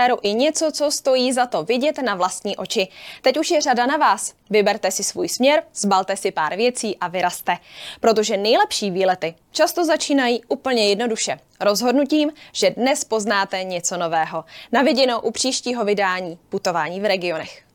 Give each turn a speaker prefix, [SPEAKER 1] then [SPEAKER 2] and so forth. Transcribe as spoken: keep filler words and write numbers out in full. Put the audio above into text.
[SPEAKER 1] atmosféru i něco, co stojí za to vidět na vlastní oči. Teď už je řada na vás. Vyberte si svůj směr, zbalte si pár věcí a vyrazte. Protože nejlepší výlety často začínají úplně jednoduše. Rozhodnutím, že dnes poznáte něco nového. Na viděnou u příštího vydání Putování v regionech.